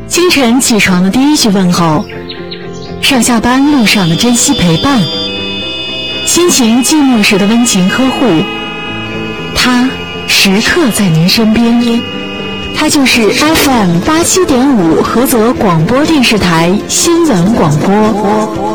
清晨起床的第一句问候，上下班路上的珍惜陪伴，心情寂寞时的温情呵护，他时刻在您身边。他就是 FM87.5合作广播电视台新闻广播。